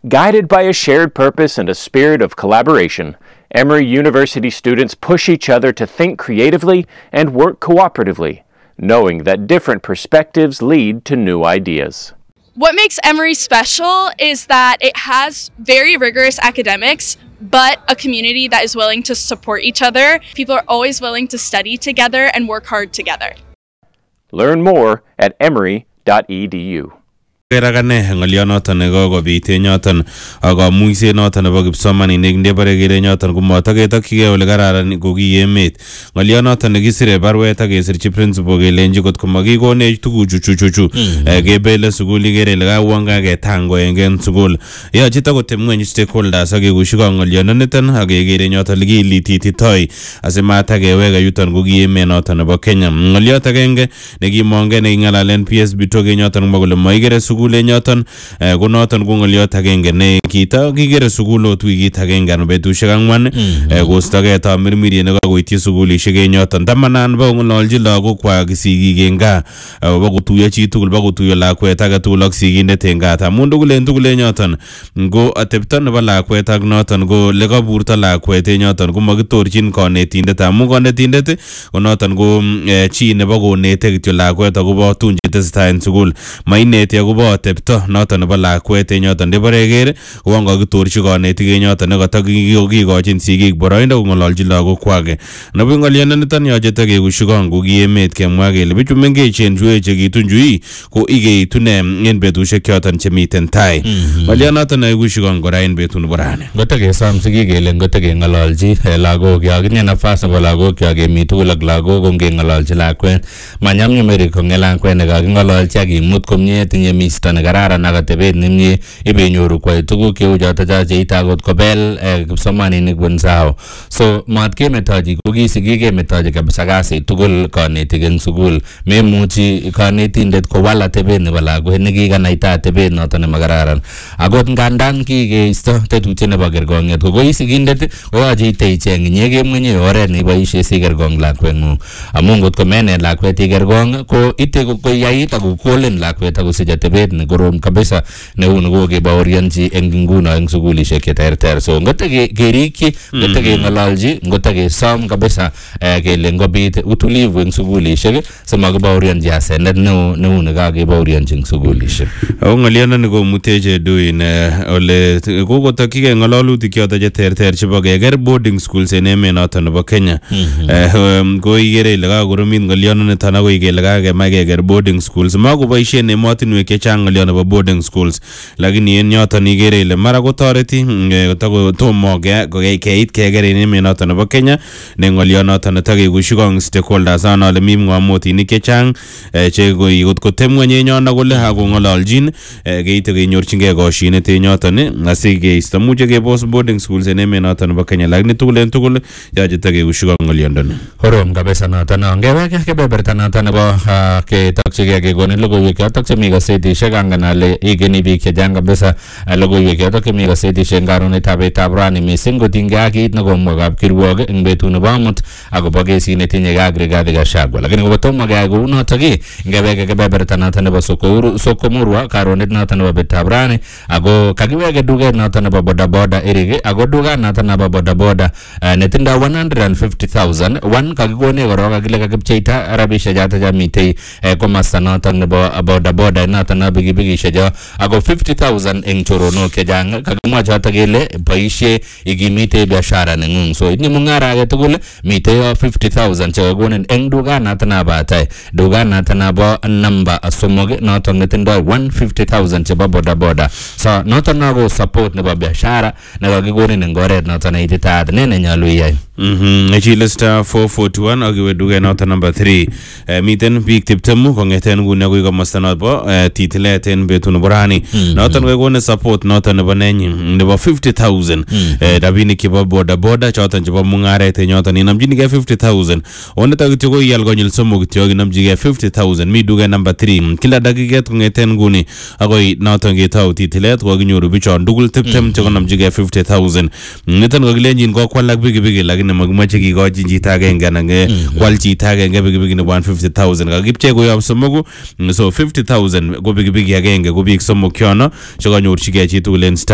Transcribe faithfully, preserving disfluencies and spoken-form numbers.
Guided by a shared purpose and a spirit of collaboration, Emory University students push each other to think creatively and work cooperatively, knowing that different perspectives lead to new ideas. What makes Emory special is that it has very rigorous academics, but a community that is willing to support each other. People are always willing to study together and work hard together. Learn more at emory dot e d u. Keragane ngolyo noton nekokobit en yoton akomuiset noton nebo kipsomaninik ndebare kele yoton komotogetokige ole kararan koki emet ngolyo noton nekisire barwet ak kesirchi principal kelenji kot komakikonech tuguchu chuchuchu kebele sukul ikere ile kawon kaketango en sukul yoche takotem ngweny stakeholders ak kekushi ngolyo niton ak kekere yoton likilitititoi asimatakeweka yuton koki emet noton nebo Kenya ngolyo agenge nekimonge nekingalalen P S B toke yoton makole maikere sukul enyoton ko noton ko ngoliot agenge ne kita kikere sukulot wikit agenge an betusiek angwan kostoge tamirmiriet nekakoityi sukulisiek enyoton tamanan ba ngololji lagokwak sigik en gaa bakotuiyo chi tugul bakotuiyo lakwet age tugul ak sigindet en gaa amun tugul en tugul enyoton ngo atepto nebo lakwet ak noton ko lekaburto lakwet enyoton ko makitorchin konetindet amun konetindet ko noton ko chi nebo konete kityo lakwet akobo tun chetesetai en sukul maineti akobo atepto noton nebo lakwet enyoton ndebare kere kowan kakitorchi konetik enyoton nekatokikochin sigik boroindo kongololji lagokwak nebo ngolyondo niton yoche takekushi kongo ki emet kemwa kele bichu mengechen chu echekitun chu ko ikeitu ne en betusiek choton chemiten tai ngolyonoton nekekushi kongo kora en betut nebo rani ngotakesom sigik kele ngotakengololji lagok yakinye nafas nebo lagok yakemi tugul ak lagok kongengololji lakwet manyamnyum eri konge lakwet nekakingololji akimut komie tinye misto nekararan ak atebet nemie ibenyoru kwai tuguk cheu choto cheite akot kobel kipsomaninik wenzao so mat kemetochi kokisigik kemetochi kabisa kasit tugul konetik en sukul memuchi konetindet kowal atebet nebo lakwet nekikanaita atebet noton nemakararan akot ngandan kikeisto tetutiet nebo kergonget ko koi sigindet koyoche ite icheng inye kemwenye oret neiboisie sikergong lakwetng'ung amun ngot komenet lakwet ikergong ko ite koyait akokolen lakwet akosich atebet nekorom kabisa neu nekokebaorionji eng nguno eng sukulisiek cheterter so ngote kerikyi ngote keng'ololji ngote kesom kabisa kele ngobit utulivu eng sukulisiek simakibaorionji asenet neu neu nekakebaorionji eng sukulisiek ako ng'olyondoni komuteche duin ole kokotokige ng'ololutik choto cheterter chebo keker boarding schools en emet noton nebo Kenya ko ikere ile kakoromit ng'olyondoniton akoi kele kakemach keker boarding schools makoboisien emotinwek chechang ng'olyo nebo boarding schools lakini en yoton ikere ile mara kotoreti kotomo keit keker en emet noton nebo Kenya ne ng'olyo noton netakekushi kong stakeholders ana ole mi ng'omotinik chechang che kotem ng'weny en yono kole akong'ololjin keite kenyorchingei koshinet en yoton asikeisto muche kebos boarding schools en emet noton nebo Kenya lakini tugul en tugul yoche takekushi kong ng'olyondoni korom kabisa noton ngeweke kebeberta noton nebo ketokchigei kekonin logoiwek chotok chemi gazetisiek angen ale igeni biik chechang kabisa logoiwek chotok chemi gazetisiek karonetab betutab rani mising kotinygei ak kit nekomwa kapkirwok eng betut nebo amut akobo kesit netinye ak Rigathi Gachagua lakini kotomo keyai kou notok ngeweke kebeberta noton nebo Sokomurwa karonet noton nebo betutab rani ako kakiweke duket noton nebo bodaboda erik ako duket noton nebo bodaboda netindoi one hundred fifty thousand one kakikone korok akile kakipcheita rabisiek chotok chamitei komasta noton nebo bodaboda noton nebo pikipikisiek cho ako fifty thousand eng choronok chechang kakimwa chotok kele boisie ikimite biashara neng'ung so itinye mung'ara age tugul mitei yo fifty thousand chekakonin eng duket noton nebo batai duket noton nebo namba somok noton netindoi one hundred fifty thousand chebo bodaboda so noton nako support nebo biashara nekakikonin eng oret noton neititaat ne nenyolu iyai mhm echile star four forty-one akiwe duket noton number three miten biik tiptem kong'eten nguni akoi komosta nobo titilet en betut nebo rani noton kokone support noton nebo nenyi nebo fifty thousand rabinik chebo boda boda choton chebo mung'aret yoton inamjinigei fifty thousand oneta kityo ko iyal konyil somok kityo inamjigei fifty thousand mi duket number three kila dakiket kong'eten nguni akoi noton ketou titilet kokinyoru bichon tugul tiptem chekonamjigei fifty thousand niton kokilenjin kokwal ak pikipiki lakini makimoche kikochi chito agenge anan kwal chito agenge pikipiki nebo one hundred fifty thousand kakipchei koyob somoku so fifty thousand ko pikipiki agenge ko biik somok chono chekanyorchigei chitugul en